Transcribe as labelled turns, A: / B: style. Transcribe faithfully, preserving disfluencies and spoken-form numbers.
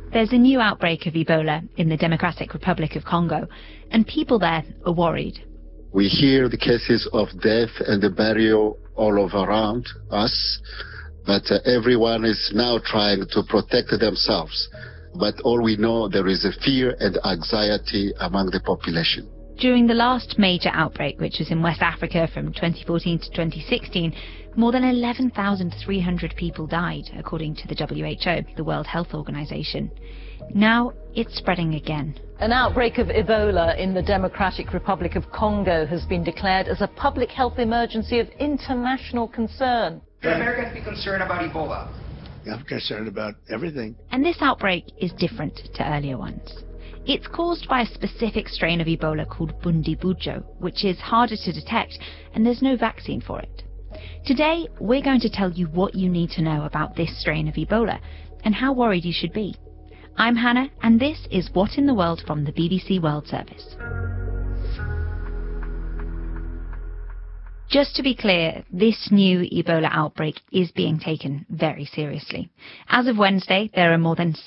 A: There's a new outbreak of Ebola in the Democratic Republic of Congo, and people there are worried.
B: We hear the cases of death and the burial all over around us, but uh, everyone is now trying to protect themselves. But all we know, there is a fear and anxiety among the population.
A: During the last major outbreak, which was in West Africa from twenty fourteen to twenty sixteen, more than eleven thousand three hundred people died, according to the W H O, the World Health Organization. Now it's spreading again.
C: An outbreak of Ebola in the Democratic Republic of Congo has been declared as a public health emergency of international concern.
D: Should Americans be concerned about Ebola?
E: I'm concerned about everything.
A: And this outbreak is different to earlier ones. It's caused by a specific strain of Ebola called Bundibugyo, which is harder to detect, and there's no vaccine for it. Today, we're going to tell you what you need to know about this strain of Ebola, and how worried you should be. I'm Hannah, and this is What in the World from the B B C World Service. Just to be clear, this new Ebola outbreak is being taken very seriously. As of Wednesday, there are more than